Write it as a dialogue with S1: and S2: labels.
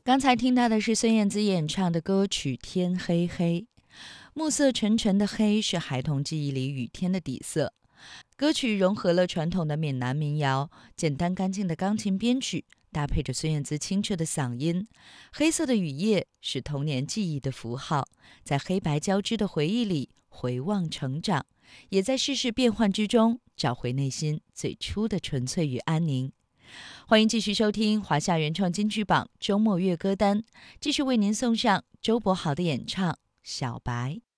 S1: 刚才听到的是孙燕姿演唱的歌曲《天黑黑》。暮色沉沉的黑是孩童记忆里雨天的底色。歌曲融合了传统的闽南民谣，简单干净的钢琴编曲，搭配着孙燕姿清澈的嗓音。黑色的雨夜是童年记忆的符号，在黑白交织的回忆里回望成长，也在世事变幻之中找回内心最初的纯粹与安宁。欢迎继续收听华夏原创金曲榜周末乐歌单，继续为您送上周柏豪的演唱《小白》。